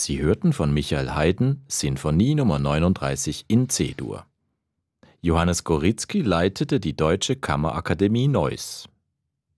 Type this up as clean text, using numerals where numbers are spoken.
Sie hörten von Michael Haydn Sinfonie Nummer 39 in C-Dur. Johannes Goritzky leitete die Deutsche Kammerakademie Neuss.